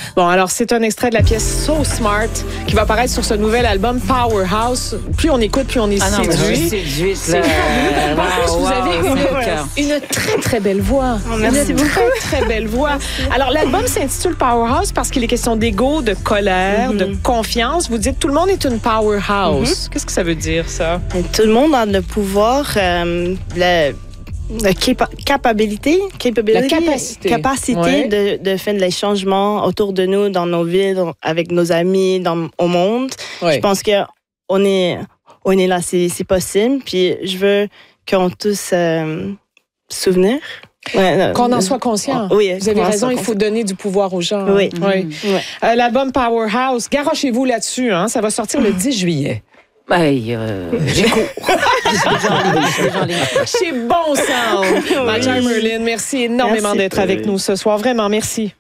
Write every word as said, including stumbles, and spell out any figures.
Bon, alors c'est un extrait de la pièce So Smart qui va apparaître sur ce nouvel album Powerhouse. Plus on écoute, plus on est Ah non, mais je séduit. suis séduite. C'est là. fabuleux. En plus, Wow, vous wow, avez ça une, fait le cœur. une très, très belle voix. Oh, merci une beaucoup. très, très belle voix. Alors, l'album s'intitule Powerhouse parce qu'il est question d'ego, de colère, Mm-hmm. de confiance. Vous dites tout le monde est une powerhouse. Qu'est-ce que ça veut dire, ça? Et tout le monde a le pouvoir, euh, le, la capa- capabilité, capability, La capacité. capacité Ouais. de, de faire les changements autour de nous, dans nos villes, dans- avec nos amis, dans, au monde. Ouais. Je pense qu'on est, on est là, c'est, c'est possible. Puis je veux qu'on tous euh, souvenir. Ouais, Qu'on en soit conscient. Oh, oui, Vous avez qu'on en raison, soit il faut donner du pouvoir aux gens. Oui. Hein. Oui. Ouais. Euh, L'album Powerhouse, garochez-vous là-dessus. Hein? Ça va sortir le dix juillet. Hey, euh, j'écoute. Je suis déjà en ligne, je suis déjà en ligne. Chez Bon Sound. Maja Merlin, merci énormément Merci. d'être avec nous ce soir. Vraiment, merci.